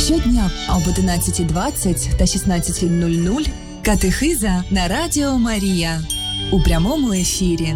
Щодня об 11:20 та 16:00 катехиза на Радіо Марія у прямому ефірі.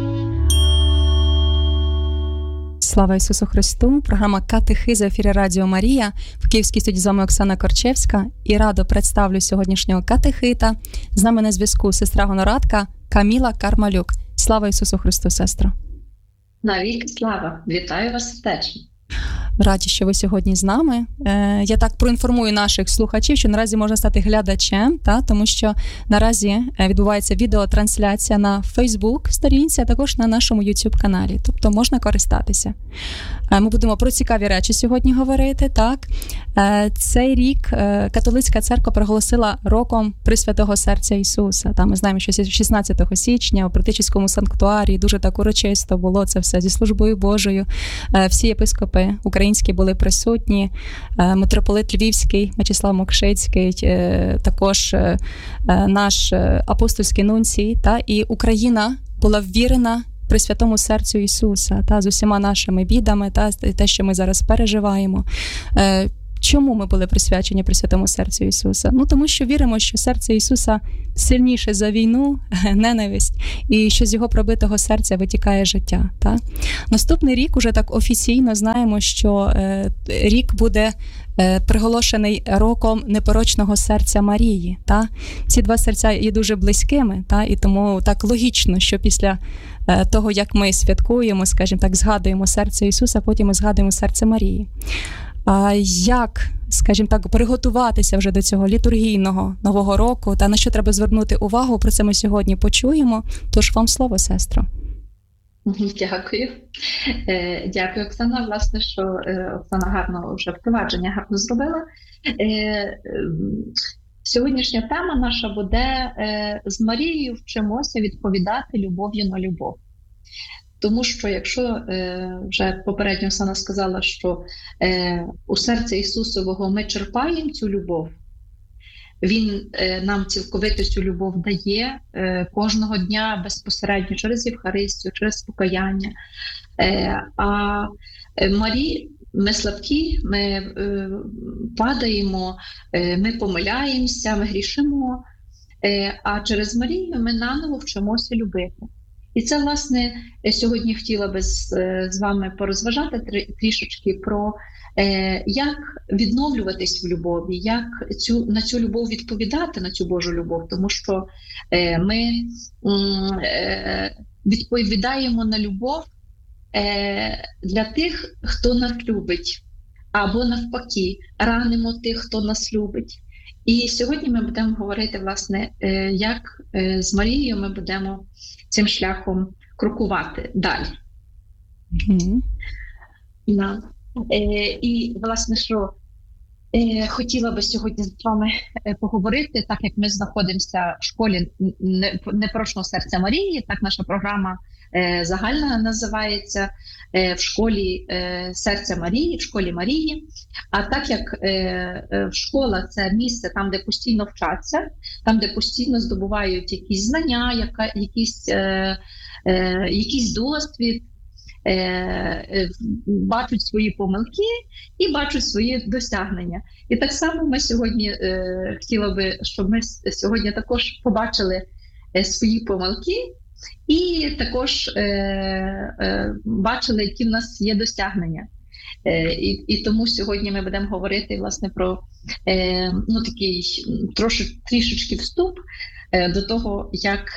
Слава Ісусу Христу! Програма «Катехиза» в ефірі Радіо Марія. В Київській студії з вами Оксана Корчевська. І радо представлю сьогоднішнього катехита. З нами на зв'язку сестра Гонорадка Каміла Кармалюк. Слава Ісусу Христу, сестро! Навіки слава! Вітаю вас сердечно! Раді, що ви сьогодні з нами. Я так проінформую наших слухачів, що наразі можна стати глядачем, тому що наразі відбувається відеотрансляція на Facebook-сторінці, а також на нашому YouTube-каналі. Тобто можна користатися. Ми будемо про цікаві речі сьогодні говорити. Так? Цей рік католицька церква проголосила роком Пресвятого Серця Ісуса. Ми знаємо, що 16 січня у Притичівському санктуарі дуже так урочисто було це все зі службою Божою. Всі єпископи українські були присутні, митрополит Львівський Мечислав Мокшицький, також наш апостольський нунцій, і Україна була ввірена Пресвятому Серцю Ісуса, з усіма нашими бідами, те, що ми зараз переживаємо. Чому ми були присвячені Пресвятому Серцю Ісуса? Тому що віримо, що серце Ісуса сильніше за війну, ненависть, і що з його пробитого серця витікає життя. Наступний рік уже так офіційно знаємо, що рік буде приголошений роком непорочного серця Марії. Ці два серця є дуже близькими, і тому так логічно, що після того, як ми святкуємо, скажімо так, згадуємо серце Ісуса, потім ми згадуємо серце Марії. Як, скажімо так, приготуватися вже до цього літургійного Нового року, на що треба звернути увагу, про це ми сьогодні почуємо. Тож вам слово, сестро. Дякую. Дякую, Оксана. Власне, що Оксана гарно вже впровадження гарно зробила. Сьогоднішня тема наша буде «З Марією вчимося відповідати любов'ю на любов». Тому що, якщо вже попередньо Оксана сказала, що у серці Ісусового ми черпаємо цю любов, Він нам цілковито цю любов дає кожного дня безпосередньо через Євхаристію, через покаяння. А Марії, ми слабкі, ми падаємо, ми помиляємося, ми грішимо, а через Марію ми наново вчимося любити. І це, власне, сьогодні хотіла би з вами порозважати трішечки про як відновлюватись в любові, як на цю любов відповідати, на цю Божу любов, тому що ми відповідаємо на любов для тих, хто нас любить, або навпаки, ранимо тих, хто нас любить. І сьогодні ми будемо говорити, власне, як з Марією ми будемо цим шляхом крокувати далі. І, власне, що хотіла би сьогодні з вами поговорити, так як ми знаходимося в школі непорочного серця Марії, так наша програма загальна називається «В школі серця Марії», «В школі Марії». А так як школа – це місце там, де постійно вчаться, там, де постійно здобувають якісь знання, якийсь досвід, бачать свої помилки і бачать свої досягнення. І так само ми сьогодні хотіли би, щоб ми сьогодні також побачили свої помилки і також бачили, які в нас є досягнення. І тому сьогодні ми будемо говорити, власне, про такий трішечки вступ до того,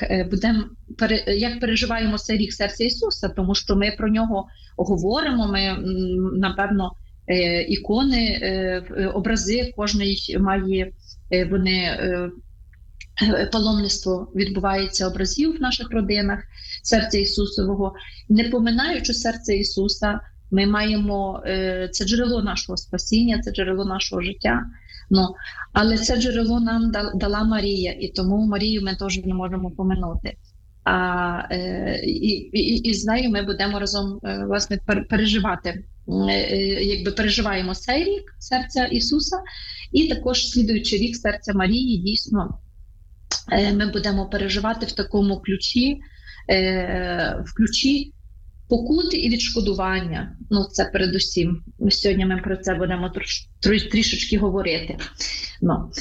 як переживаємо цей рік серця Ісуса, тому що ми про нього говоримо, ми, напевно, ікони, образи, кожний має, паломництво відбувається образів в наших родинах, серця Ісусового. Не поминаючи серце Ісуса, ми маємо, це джерело нашого спасіння, це джерело нашого життя. Але це джерело нам дала Марія, і тому Марію ми теж не можемо поминути. І з нею ми будемо разом, власне, переживати, переживаємо цей рік серця Ісуса, і також слідуючий рік серця Марії, дійсно, ми будемо переживати в такому ключі покути і відшкодування. Ну, це передусім. Сьогодні ми про це будемо трішечки говорити. Ну.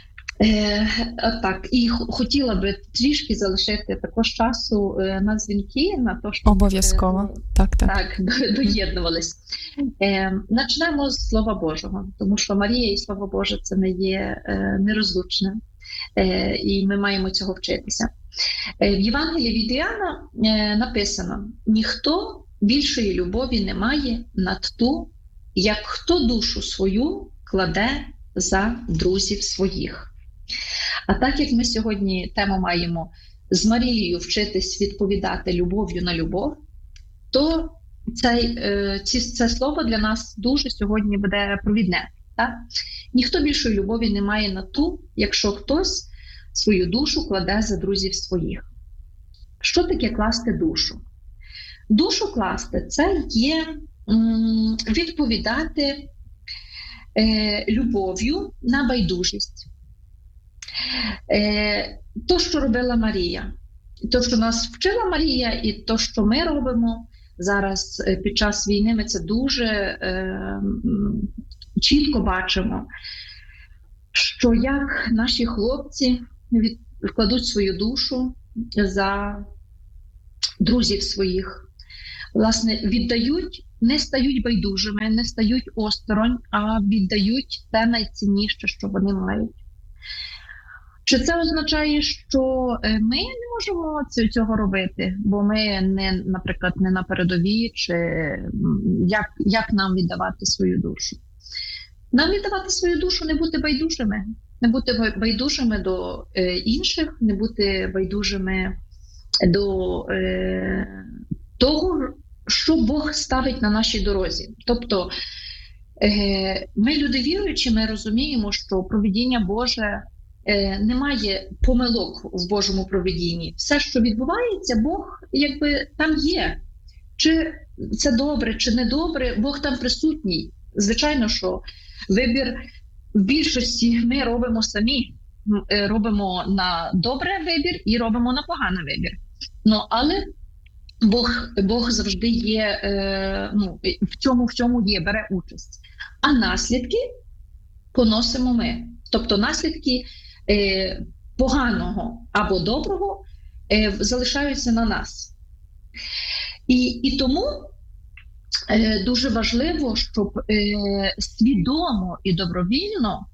Так, і хотіла би трішки залишити також часу на дзвінки, на те, щоб обов'язково так доєднувались. Почнемо з Слова Божого, тому що Марія і Слово Боже це не є нерозлучним, і ми маємо цього вчитися. В Євангелії від Іоанна написано: ніхто більшої любові не має над ту, як хто душу свою кладе за друзів своїх. А так як ми сьогодні тему маємо з Марією вчитись відповідати любов'ю на любов, то це слово для нас дуже сьогодні буде провідне. Так? Ніхто більшої любові не має на ту, якщо хтось свою душу кладе за друзів своїх. Що таке класти душу? Душу класти – це є відповідати любов'ю на байдужість. То, що робила Марія, то, що нас вчила Марія, і то, що ми робимо зараз під час війни, ми це дуже чітко бачимо, що як наші хлопці вкладуть свою душу за друзів своїх, власне, віддають, не стають байдужими, не стають осторонь, а віддають те найцінніше, що вони мають. Чи це означає, що ми не можемо цього робити, бо ми, наприклад, не на передовій, чи як нам віддавати свою душу? Нам віддавати свою душу, не бути байдужими. Не бути байдужими до інших, не бути байдужими до того, що Бог ставить на нашій дорозі. Тобто ми, люди віруючі, ми розуміємо, що провидіння Боже, немає помилок в Божому провидінні. Все, що відбувається, Бог якби там є. Чи це добре, чи не добре, Бог там присутній. Звичайно, що вибір в більшості ми робимо самі. Робимо на добре вибір і робимо на поганий вибір. Але Бог завжди є, в цьому є, бере участь. А наслідки поносимо ми. Тобто наслідки поганого або доброго залишаються на нас. І тому дуже важливо, щоб свідомо і добровільно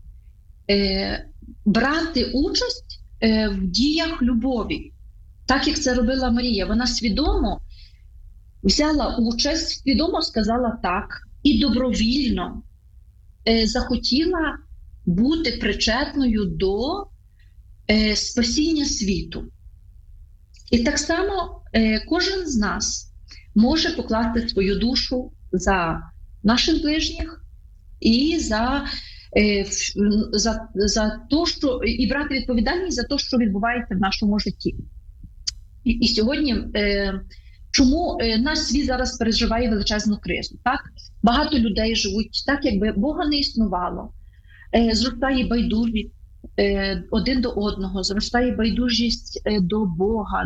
брати участь в діях любові. Так, як це робила Марія. Вона свідомо взяла участь, свідомо сказала так і добровільно захотіла бути причетною до спасіння світу. І так само кожен з нас може покласти свою душу за наших ближніх і за те, що і брати відповідальність за те, що відбувається в нашому житті. І сьогодні, чому наш світ зараз переживає величезну кризу? Так? Багато людей живуть так, якби Бога не існувало. Зростає байдужість один до одного, зростає байдужість до Бога,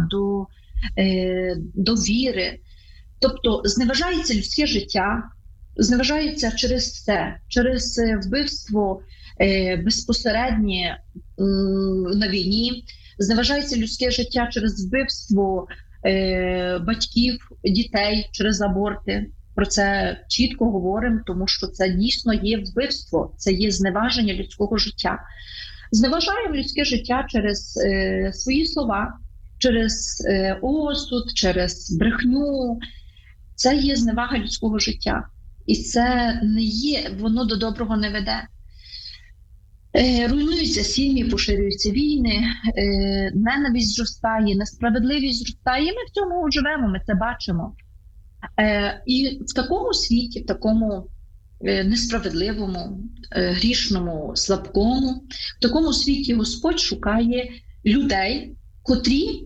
до віри. Тобто зневажається людське життя, зневажається через все, через вбивство безпосереднє на війні, зневажається людське життя через вбивство батьків, дітей, через аборти. Про це чітко говоримо, тому що це дійсно є вбивство, це є зневаження людського життя. Зневажаємо людське життя через свої слова, через осуд, через брехню. Це є зневага людського життя. І це не є, воно до доброго не веде. Руйнуються сім'ї, поширюються війни, ненависть зростає, несправедливість зростає. І ми в цьому живемо, ми це бачимо. І в такому світі, в такому несправедливому, грішному, слабкому, в такому світі Господь шукає людей, котрі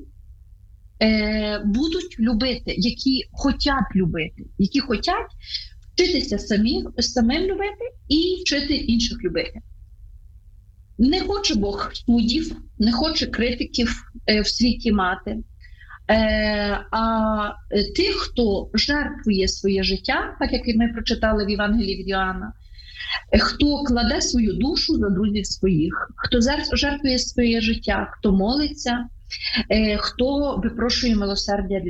будуть любити, які хочуть любити, які хочуть вчитися самим любити і вчити інших любити. Не хоче Бог суддів, не хоче критиків в світі мати, А тих, хто жертвує своє життя, так як ми прочитали в Євангелії від Йоанна, хто кладе свою душу за друзів своїх, хто жертвує своє життя, хто молиться, хто випрошує милосердя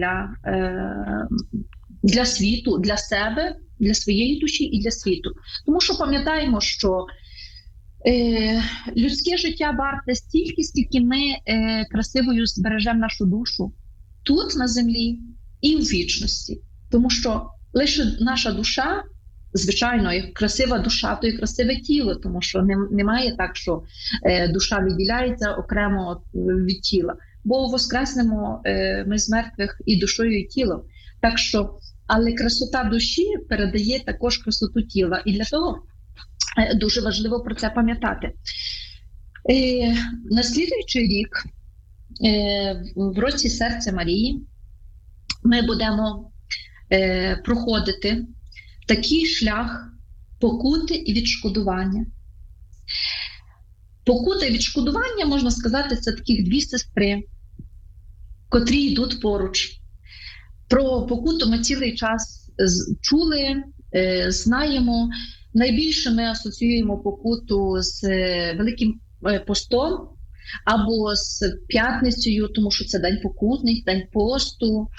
для світу, для себе, для своєї душі і для світу. Тому що пам'ятаємо, що людське життя варте стільки, скільки ми красивою збережемо нашу душу тут, на землі, і в вічності. Тому що лише наша душа, звичайно, як красива душа, то і красиве тіло, тому що немає так, що душа відділяється окремо від тіла. Бо воскреснемо ми з мертвих і душою, і тілом. Так що, але красота душі передає також красоту тіла. І для того дуже важливо про це пам'ятати. На слідуючий рік, в році Серця Марії, ми будемо проходити такий шлях покути і відшкодування. Покута і відшкодування, можна сказати, це таких дві сестри, котрі йдуть поруч. Про покуту ми цілий час чули, знаємо. Найбільше ми асоціюємо покуту з Великим постом або з п'ятницею, тому що це день покутний, день посту.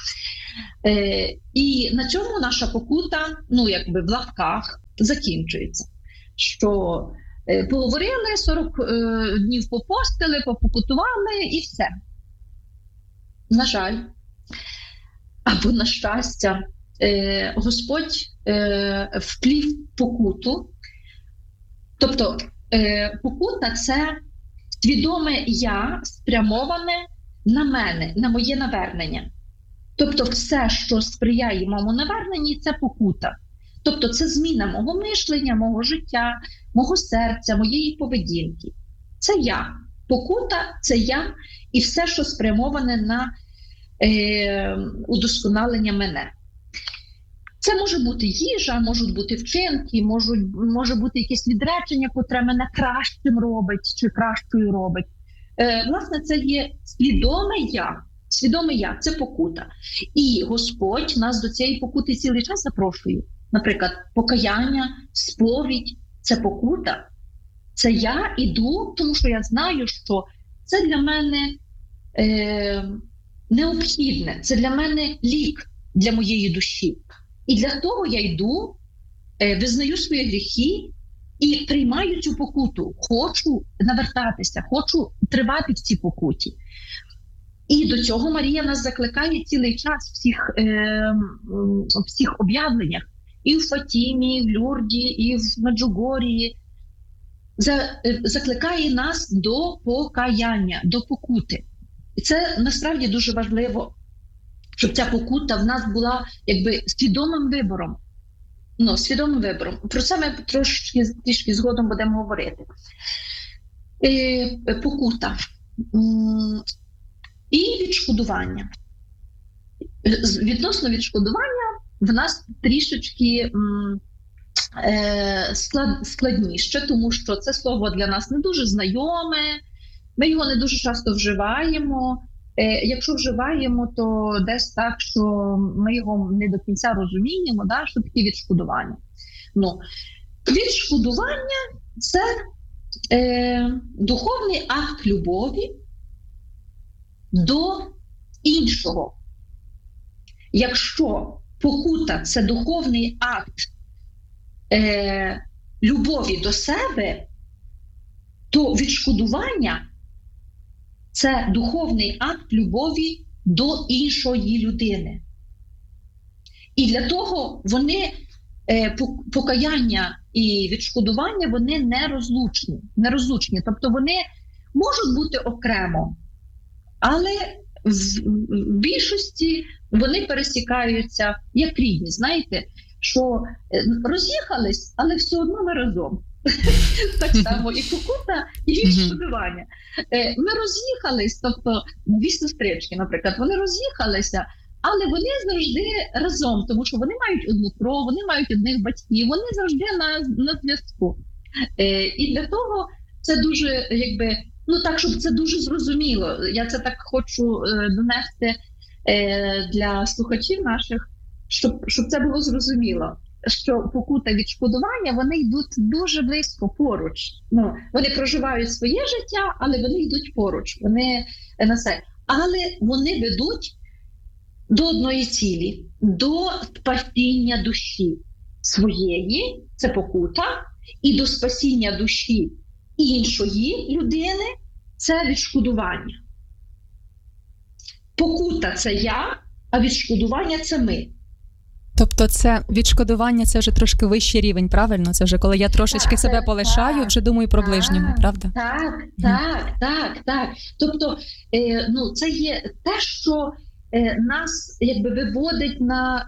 І на цьому наша покута, якби в лапках, закінчується. Що поговорили, 40 днів попостили, попокутували і все. На жаль, або на щастя, Господь вплів покуту. Тобто покута – це свідоме «я» спрямоване на мене, на моє навернення. Тобто все, що сприяє моєму наверненні – це покута. Тобто це зміна мого мишлення, мого життя, мого серця, моєї поведінки. Це я. Покута – це я і все, що спрямоване на удосконалення мене. Це може бути їжа, можуть бути вчинки, може бути якесь відречення, котре мене кращим робить чи кращою робить. Власне, це є свідоме я. Свідоме я – це покута. І Господь нас до цієї покути цілий час запрошує. Наприклад, покаяння, сповідь – це покута. Це я іду, тому що я знаю, що це для мене необхідне, це для мене лік для моєї душі. І для того я йду, визнаю свої гріхи і приймаю цю покуту. Хочу навертатися, хочу тривати в цій покуті. І до цього Марія нас закликає цілий час в всіх об'явленнях. І в Фатімі, і в Люрді, і в Меджугорії. Закликає нас до покаяння, до покути. І це насправді дуже важливо, щоб ця покута в нас була якби свідомим вибором. Свідомим вибором. Про це ми трішки згодом будемо говорити. Покута. І відшкодування. Відносно відшкодування в нас трішечки складніше, тому що це слово для нас не дуже знайоме, ми його не дуже часто вживаємо. Якщо вживаємо, то десь так, що ми його не до кінця розуміємо, що таке відшкодування. Відшкодування – це духовний акт любові до іншого. Якщо покута – це духовний акт любові до себе, то відшкодування – це духовний акт любові до іншої людини. І для того вони, покаяння і відшкодування, вони нерозлучні. Тобто вони можуть бути окремо, але в більшості вони пересікаються як рідні. Знаєте, що роз'їхались, але все одно ми разом. Так само і покута, і відшкодування. Ми роз'їхались, тобто дві сестрички, наприклад, вони роз'їхалися, але вони завжди разом, тому що вони мають одну кров, вони мають одних батьків, вони завжди на зв'язку. І для того це дуже, так, щоб це дуже зрозуміло. Я це так хочу донести для слухачів наших, щоб це було зрозуміло, що покута, відшкодування, вони йдуть дуже близько поруч. Ну, вони проживають своє життя, але вони йдуть поруч. Вони на це. Але вони ведуть до одної цілі, до спасіння душі своєї, це покута, і до спасіння душі іншої людини, це відшкодування. Покута – це я, а відшкодування – це ми. Тобто це відшкодування, це вже трошки вищий рівень, правильно? Це вже коли я трошечки себе полишаю, вже думаю про ближнього, правда? Так. Тобто, це є те, що нас якби виводить на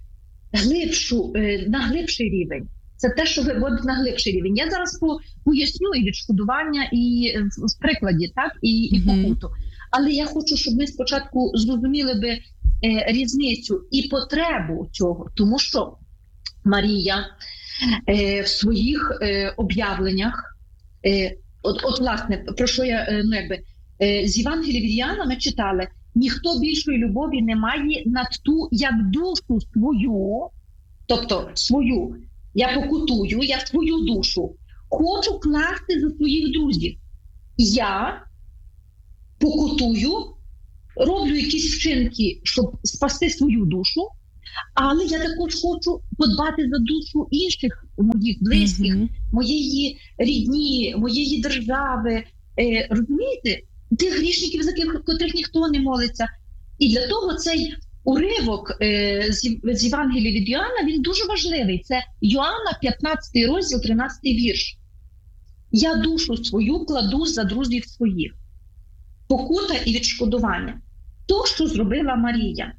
глибший рівень. Це те, що виводить на глибший рівень. Я зараз поясню і відшкодування, і в прикладі, так, і покуту. Але я хочу, щоб ми спочатку зрозуміли би різницю і потребу цього, тому що Марія в своїх об'явленнях, власне, про що я, з Євангелія від Іоанна ми читали, ніхто більшої любові не має над ту, як душу свою, тобто свою, я покутую, я свою душу хочу класти за своїх друзів. Я покутую, роблю якісь вчинки, щоб спасти свою душу, але я також хочу подбати за душу інших моїх близьких, моєї рідні, моєї держави. Розумієте? Тих грішників, за котрих ніхто не молиться. І для того цей уривок з Євангелія від Іоанна, він дуже важливий. Це Йоанна, 15 розділ, 13 вірш. Я душу свою кладу за друзів своїх. Покута і відшкодування. То, що зробила Марія,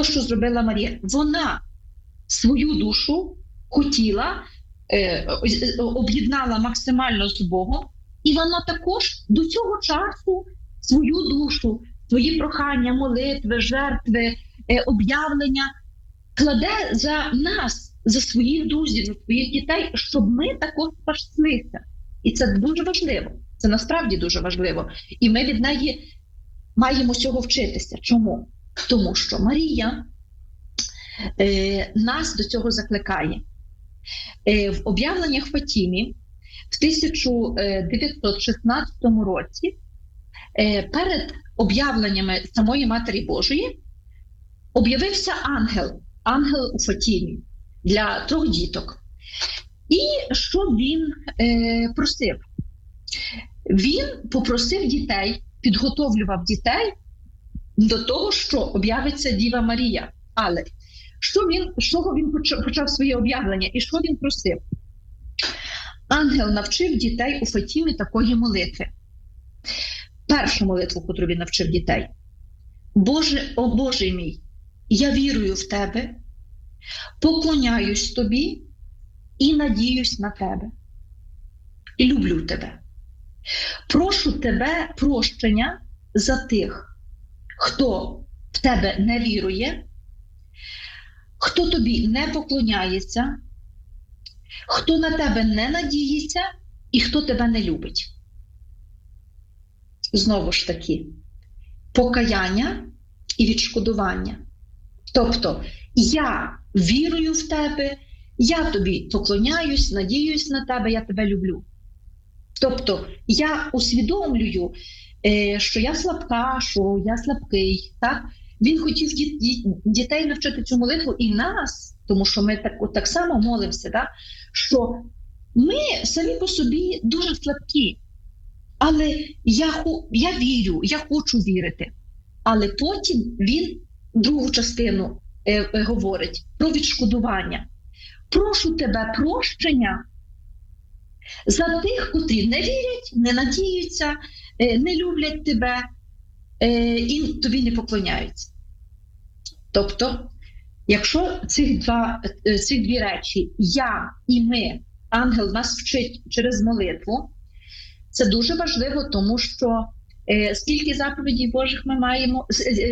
вона свою душу хотіла, об'єднала максимально з Богом, і вона також до цього часу свою душу, свої прохання, молитви, жертви, об'явлення кладе за нас, за своїх друзів, за своїх дітей, щоб ми також спаслися. І це дуже важливо. Це насправді дуже важливо. І ми від неї маємо цього вчитися. Чому? Тому що Марія нас до цього закликає. В об'явленнях Фатімі в 1916 році перед об'явленнями самої Матері Божої об'явився ангел у Фатімі для 3 діток. І що він просив? Він попросив дітей, підготовлював дітей до того, що об'явиться Діва Марія. Але з чого він почав своє об'явлення і що він просив? Ангел навчив дітей у Фатімі такої молитви. Першу молитву, яку він навчив дітей. О Боже мій, я вірую в Тебе, поклоняюсь Тобі і надіюсь на Тебе. І люблю Тебе. Прошу Тебе прощення за тих, хто в Тебе не вірує, хто Тобі не поклоняється, хто на Тебе не надіється і хто Тебе не любить. Знову ж таки, покаяння і відшкодування. Тобто, я вірую в Тебе, я Тобі поклоняюсь, надіюсь на Тебе, я Тебе люблю. Тобто, я усвідомлюю, що я слабка, що я слабкий. Так? Він хотів дітей навчити цю молитву і нас, тому що ми так само молимося, так? Що ми самі по собі дуже слабкі. Але я вірю, я хочу вірити. Але потім він другу частину говорить про відшкодування. Прошу Тебе прощення за тих, котрі не вірять, не надіються, не люблять Тебе і Тобі не поклоняються. Тобто, якщо ці дві речі, я і ми, ангел нас вчить через молитву, це дуже важливо, тому що скільки заповідей Божих ми маємо,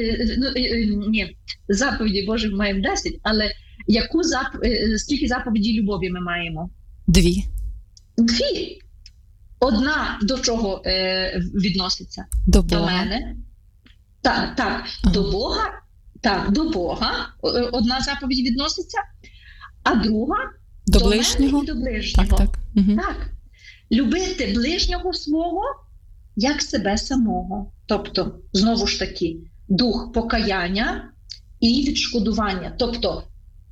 заповідей Божих маємо 10, але скільки заповідей любові ми маємо? 2. 2. Одна до чого відноситься? До Бога. До мене. Так, до Бога Так, до Бога одна заповідь відноситься, а друга до ближнього. Мене і до ближнього. Так. Угу. Так. Любити ближнього свого як себе самого. Тобто, знову ж таки, дух покаяння і відшкодування. Тобто,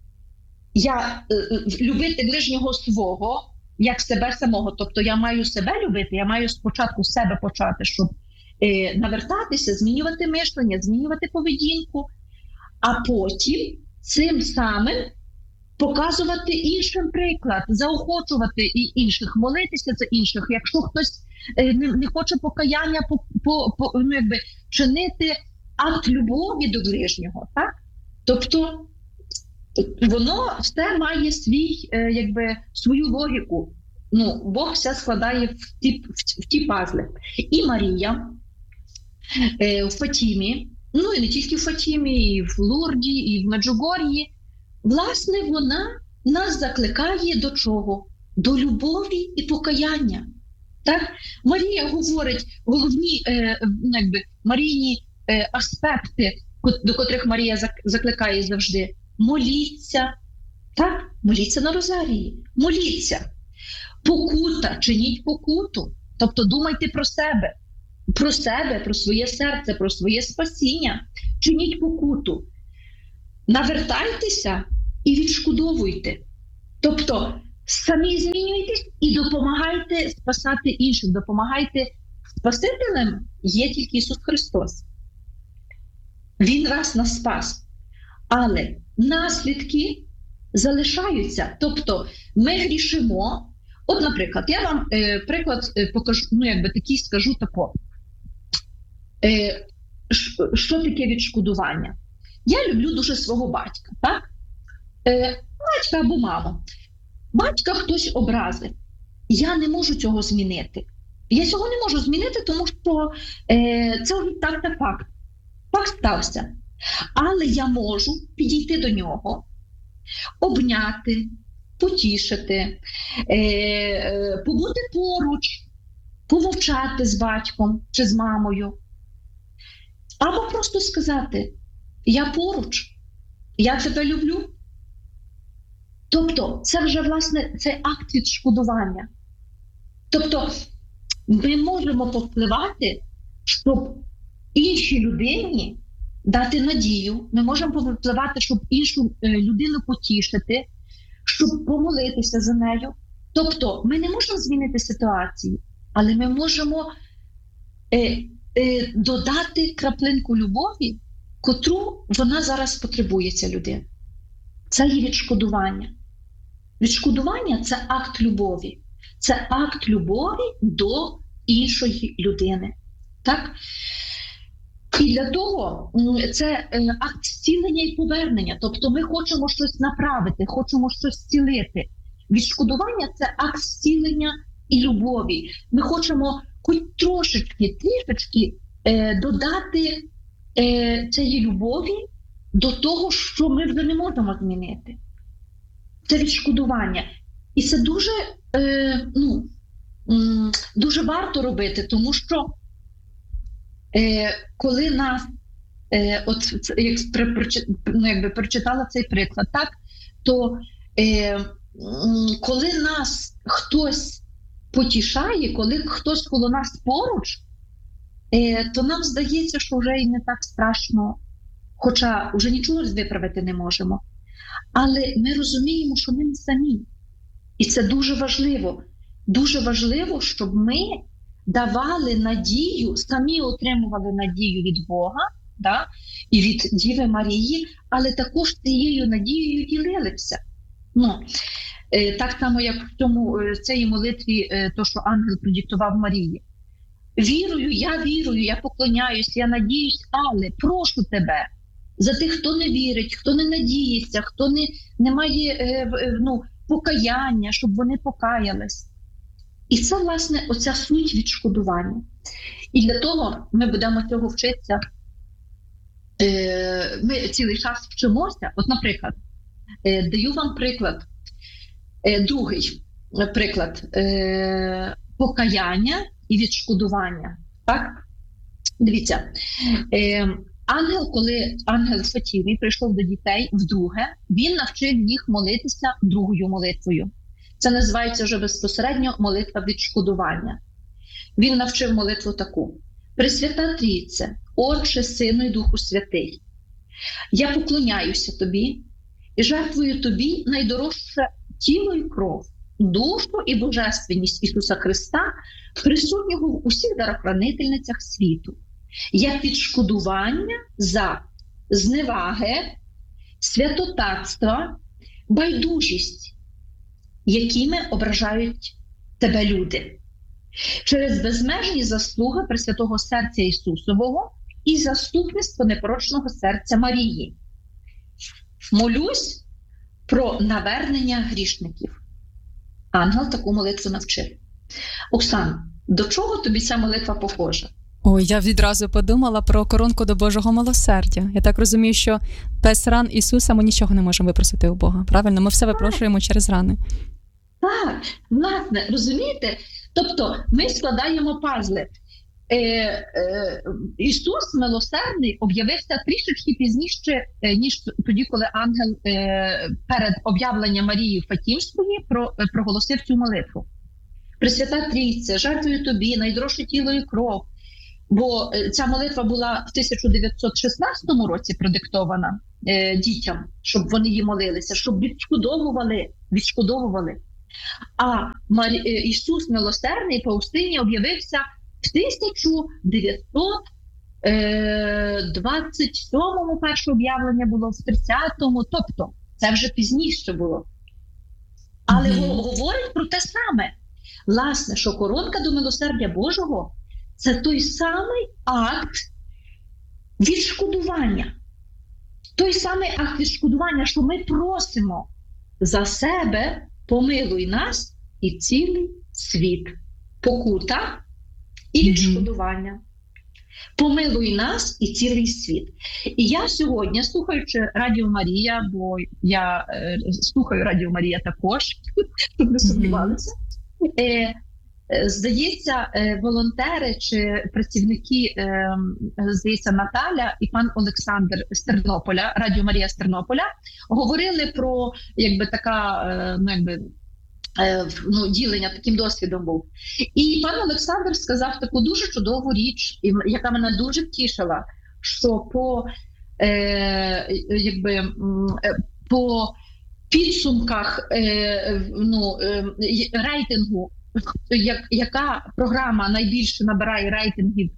любити ближнього свого як себе самого. Тобто, я маю себе любити, я маю спочатку себе почати, щоб навертатися, змінювати мислення, змінювати поведінку, а потім цим самим показувати іншим приклад, заохочувати і інших, молитися за інших. Якщо хтось не хоче покаяння, чинити акт любові до ближнього, так? Тобто воно все має свою логіку. Бог все складає в ті пазли. І Марія в Фатімі, і не тільки в Фатімі, і в Лурді, і в Меджугор'ї, власне, вона нас закликає до чого? До любові і покаяння. Так? Марія говорить головні Марійні аспекти, до котрих Марія закликає завжди. Моліться, так? Моліться на розарії, моліться. Покута, чиніть покуту. Тобто думайте про себе, про своє серце, про своє спасіння. Чиніть покуту. Навертайтеся і відшкодовуйте. Тобто самі змінюйтесь і допомагайте спасати інших, допомагайте. Спасителем є тільки Ісус Христос. Він вас нас спас. Але наслідки залишаються. Тобто ми грішимо. От, наприклад, я вам приклад покажу, такий скажу тако. Що таке відшкодування? Я люблю дуже свого батька, так? Батька або маму. Батька хтось образив. Я не можу цього змінити. Я цього не можу змінити, тому що це так та факт. Факт стався. Але я можу підійти до нього, обняти, потішити, побути поруч, помовчати з батьком чи з мамою. Або просто сказати: я поруч, я тебе люблю. Тобто це вже, власне, цей акт відшкодування. Тобто ми можемо повпливати, щоб іншій людині дати надію, ми можемо повпливати, щоб іншу людину потішити, щоб помолитися за нею. Тобто ми не можемо змінити ситуацію, але ми можемо додати краплинку любові, котру вона зараз потребує, ця людина. Це є відшкодування. Відшкодування – це акт любові. Це акт любові до іншої людини. Так? І для того це акт зцілення і повернення. Тобто ми хочемо щось направити, хочемо щось зцілити. Відшкодування – це акт зцілення і любові. Ми хочемо хоч трішечки додати цієї любові до того, що ми вже не можемо змінити. Це відшкодування. І це дуже, дуже варто робити, тому що коли нас, прочитала цей приклад, так, то коли нас хтось потішає, коли хтось коло нас поруч, то нам здається, що вже і не так страшно, хоча вже нічого виправити не можемо. Але ми розуміємо, що ми не самі. І це дуже важливо. Дуже важливо, щоб ми давали надію, самі отримували надію від Бога, да, і від Діви Марії, але також цією надією ділилися. Так само, як в цій молитві, то, що ангел продиктував Марії. Я вірую, я поклоняюсь, я надіюсь, але прошу тебе за тих, хто не вірить, хто не надіється, хто не має покаяння, щоб вони покаялись. І це, власне, оця суть відшкодування. І для того ми будемо цього вчитися. Ми цілий час вчимося. От, наприклад, даю вам приклад. Другий приклад. Покаяння і відшкодування. Так? Дивіться. коли ангел Фатіві прийшов до дітей вдруге, він навчив їх молитися другою молитвою. Це називається вже безпосередньо молитва відшкодування. Він навчив молитву таку: «Пресвята Трійце, Отче, Сину і Духу Святий, я поклоняюся Тобі і жертвую Тобі найдорожче тіло і кров, душу і божественність Ісуса Христа, присутнього в усіх дарохранительницях світу, як відшкодування за зневаги, святотатства, байдужість, якими ображають Тебе люди, через безмежні заслуги Пресвятого серця Ісусового і заступництво непорочного серця Марії. Молюсь про навернення грішників». Ангел таку молитву навчив. Оксан, до чого тобі ця молитва похожа? Ой, я відразу подумала про коронку до Божого милосердя. Я так розумію, що без ран Ісуса ми нічого не можемо випросити у Бога. Правильно? Ми все випрошуємо через рани. Так, власне, розумієте? Тобто ми складаємо пазли. Ісус милосердний об'явився трішечки пізніше, ніж тоді, коли ангел перед об'явленням Марії Фатімської проголосив цю молитву. «Пресвята Трійце, жертвую Тобі найдорожче тіло і кров». Бо ця молитва була в 1916 році продиктована дітям, щоб вони її молилися, щоб відшкодовували. А Ісус милосердний по Устині об'явився в 1927-му перше об'явлення було, в 30-му, тобто це вже пізніше було. Але говорить про те саме. Власне, що коронка до милосердя Божого – це той самий акт відшкодування. Той самий акт відшкодування, що ми просимо за себе: помилуй нас і цілий світ. Покута і відшкодування. Помилуй нас і цілий світ. І я сьогодні, слухаючи Радіо Марія, бо я слухаю Радіо Марія також, щоб не сумнівалися, здається, волонтери чи працівники, здається, Наталя і пан Олександр з Тернополя, Радіо Марія з Тернополя, говорили про, ділення таким досвідом був. І пан Олександр сказав таку дуже чудову річ, яка мене дуже втішила, що по підсумках рейтингу, яка програма найбільше набирає рейтингів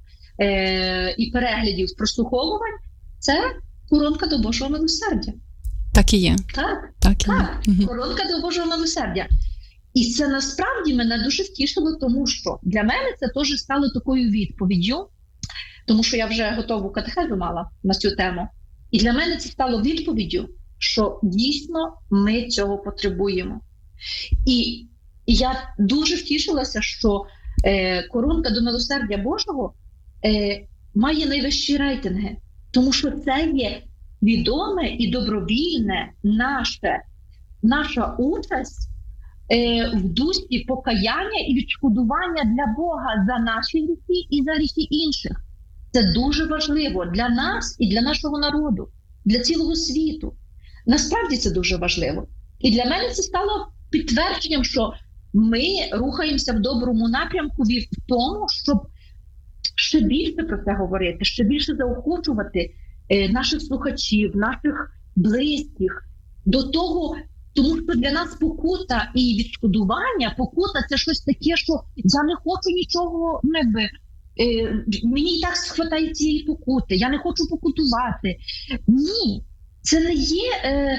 і переглядів прослуховувань, це коронка до Божого милосердя. Так і є. Так. Коронка до Божого милосердя. І це насправді мене дуже втішило, тому що для мене це теж стало такою відповіддю, тому що я вже готову катехезу мала на цю тему. І для мене це стало відповіддю, що дійсно ми цього потребуємо. І я дуже втішилася, що коронка до милосердя Божого має найвищі рейтинги, тому що це є відоме і добровільне наша участь в дусі покаяння і відшкодування для Бога за наші гріхи і за гріхи інших. Це дуже важливо для нас і для нашого народу, для цілого світу. Насправді це дуже важливо. І для мене це стало підтвердженням, що ми рухаємося в доброму напрямку в тому, щоб ще більше про це говорити, ще більше заохочувати наших слухачів, наших близьких до того, тому що для нас покута і відшкодування, покута – це щось таке, що я не хочу нічого, мені і так схватає цієї покути, я не хочу покутувати. Ні, це не є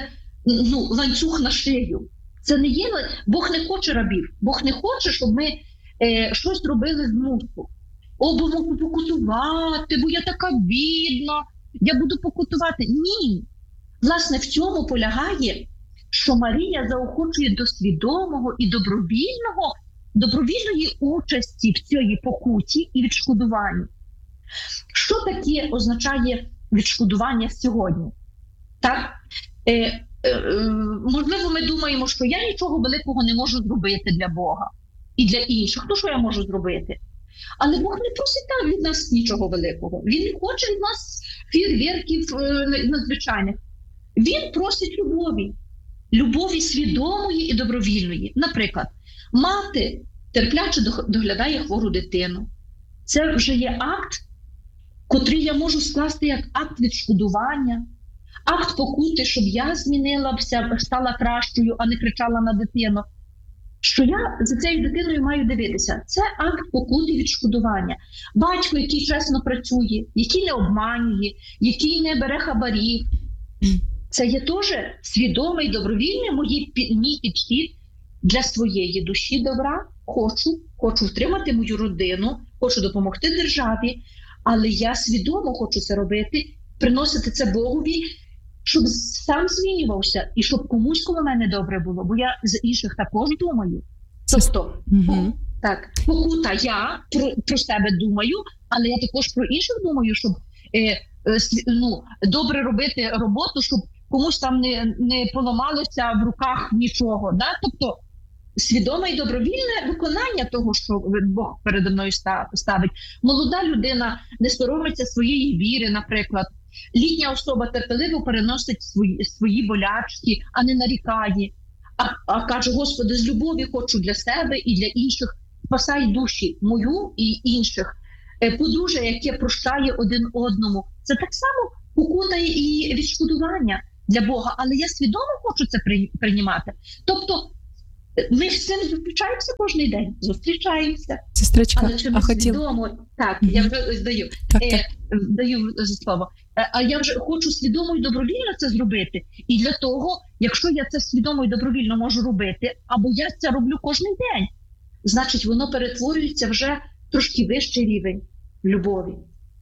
ланцюг на шию. Це не є, Бог не хоче рабів, Бог не хоче, щоб ми щось робили з мусу. Бо можу покутувати, бо я така бідна, я буду покутувати. Ні. Власне, в цьому полягає, що Марія заохочує до свідомого і добровільної участі в цій покуті і відшкодуванні. Що таке означає відшкодування сьогодні? Так? Можливо, ми думаємо, що я нічого великого не можу зробити для Бога і для інших. То що я можу зробити? Але Бог не просить там від нас нічого великого. Він не хоче від нас фейерверків надзвичайних. Він просить любові. Любові свідомої і добровільної. Наприклад, мати терпляче доглядає хвору дитину. Це вже є акт, котрий я можу скласти як акт відшкодування, акт покути, щоб я змінилася, стала кращою, а не кричала на дитину. Що я за цією дитиною маю дивитися. Це акт покути відшкодування. Батько, який чесно працює, який не обманює, який не бере хабарів. Це є теж свідомий, добровільний мій підхід для своєї душі добра. Хочу втримати мою родину, хочу допомогти державі, але я свідомо хочу це робити, приносити це Богові, щоб сам змінювався і щоб комусь коло мене добре було, бо я за інших також думаю. Тобто, покута я про себе думаю, але я також про інших думаю, щоб добре робити роботу, щоб комусь там не поламалося в руках нічого. Да? Тобто, свідоме і добровільне виконання того, що Бог передо мною ставить. Молода людина не соромиться своєї віри, наприклад. Літня особа терпеливо переносить свої болячки, а не нарікає. А каже, Господи, з любові хочу для себе і для інших. Спасай душі мою і інших. Подружжя, яке прощає один одному. Це так само покута і відшкодування для Бога. Але я свідомо хочу це приймати. Тобто, ми з цим зустрічаємося кожен день. Зустрічаємося. Сестричка, але чи ми свідомо... Так, я вже даю слово. А я вже хочу свідомо і добровільно це зробити. І для того, якщо я це свідомо і добровільно можу робити, або я це роблю кожен день, значить воно перетворюється вже трошки вищий рівень любові.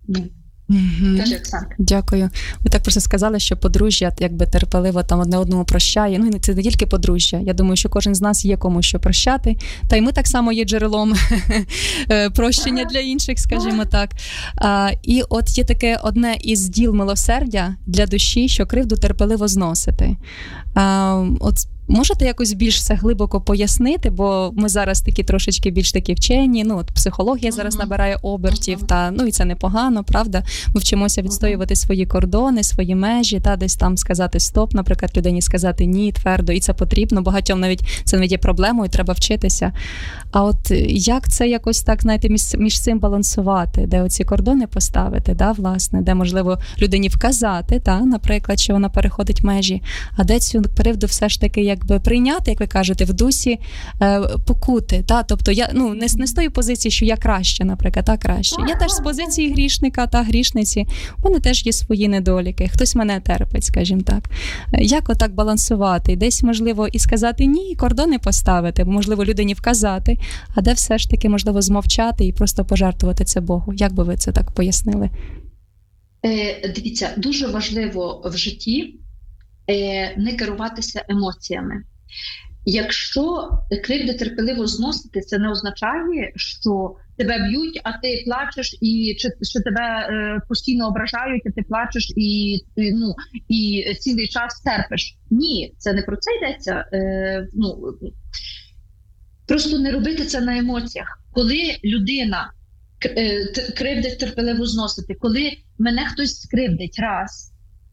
Дякую. Ви так просто сказали, що подружжя якби терпеливо там одне одному прощає. Ну, і це не тільки подружжя. Я думаю, що кожен з нас є кому що прощати. Та й ми так само є джерелом прощення для інших, скажімо так. І от є таке одне із діл милосердя для душі, що кривду терпеливо зносити. От можете якось більш все глибоко пояснити, бо ми зараз такі трошечки більш такі вчені, ну от психологія зараз набирає обертів, та ну і це непогано, правда? Ми вчимося відстоювати свої кордони, свої межі, та десь там сказати стоп, наприклад, людині сказати ні твердо, і це потрібно, багатьом навіть це навіть є проблемою, треба вчитися. А от як це якось так, знаєте, між цим балансувати, де оці кордони поставити, да, власне, де можливо людині вказати, та, наприклад, що вона переходить межі, а де цю кривду все ж таки якби прийняти, як ви кажете, в дусі покути, та, тобто я не з тої позиції, що я краще, наприклад, та краще. Я теж з позиції грішника та грішниці. У мене теж є свої недоліки. Хтось мене терпить, скажімо так. Як отак балансувати? Десь можливо і сказати ні, і кордони поставити, можливо, людині вказати, а де все ж таки можливо змовчати і просто пожертвувати це Богу. Як би ви це так пояснили? Дивіться, дуже важливо в житті не керуватися емоціями. Якщо кривди терпеливо зносити, це не означає, що тебе б'ють, а ти плачеш, і що тебе постійно ображають, а ти плачеш і цілий час терпиш. Ні, це не про це йдеться. Просто не робити це на емоціях. Коли людина кривдить терпеливо зносити, коли мене хтось скривдить раз,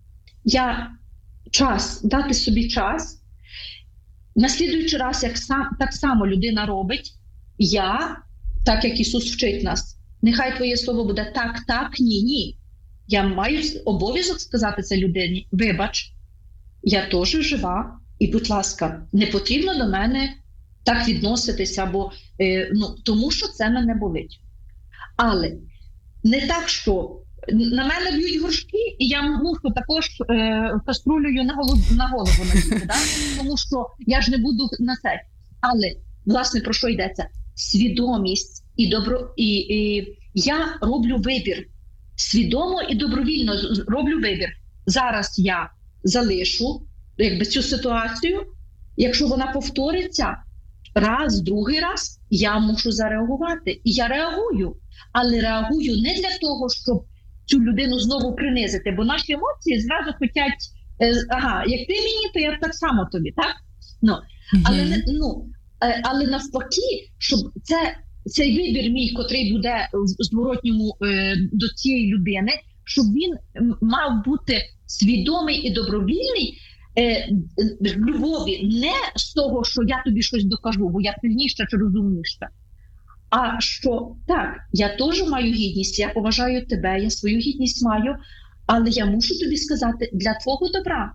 дати собі час, на слідуючий раз, так само людина робить, так як Ісус вчить нас, нехай твоє слово буде так, ні. Я маю обов'язок сказати це людині, вибач, я теж жива, і, будь ласка, не потрібно до мене так відноситися, тому що це мене болить. Але не так, що на мене б'ють горшки, і я мушу також каструлею на голову надіти, да? Тому що я ж не буду на це. Але, власне, про що йдеться? Свідомість і я роблю вибір. Свідомо і добровільно роблю вибір. Зараз я залишу цю ситуацію. Якщо вона повториться другий раз, я мушу зареагувати. І я реагую. Але реагую не для того, щоб цю людину знову принизити, бо наші емоції зразу хочуть, як ти мені, то я так само тобі, так? Але навпаки, щоб це цей вибір мій, котрий буде в зворотньому до цієї людини, щоб він мав бути свідомий і добровільний в любові, не з того, що я тобі щось докажу, бо я сильніша чи розумніша, а що так, я теж маю гідність, я поважаю тебе, я свою гідність маю, але я мушу тобі сказати для твого добра.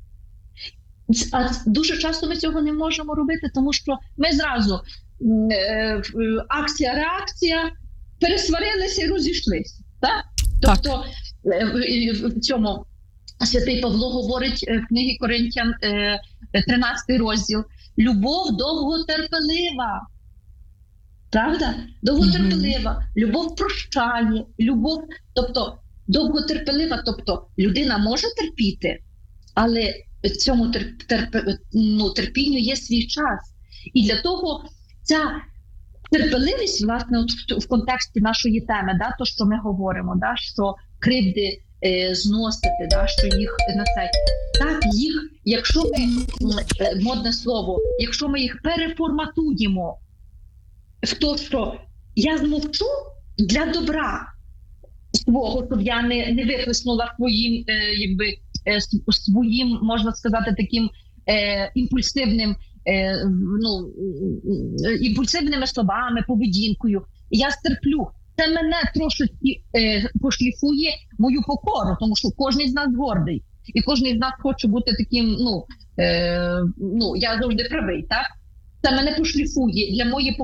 А дуже часто ми цього не можемо робити, тому що ми зразу акція-реакція, пересварилися і розійшлися. Так? Тобто в цьому святий Павло говорить в книгі Коринтян, 13 розділ, любов довготерпелива. Правда? Довготерпелива. Любов прощає, любов, тобто довготерпелива, тобто людина може терпіти, але цьому терпінню є свій час. І для того ця терпеливість, власне, в контексті нашої теми, да, то, що ми говоримо, да, що кривди зносити, да, що їх на це. Так, їх, якщо ми, модне слово, якщо ми їх переформатуємо в те, що я змовчу для добра свого, щоб я не виплеснула своїм, можна сказати, таким імпульсивними словами, поведінкою. Я стерплю. Це мене трошки пошліфує мою покору, тому що кожен з нас гордий. І кожен з нас хоче бути таким, я завжди правий, так? Це мене пошліфує для моєї покори.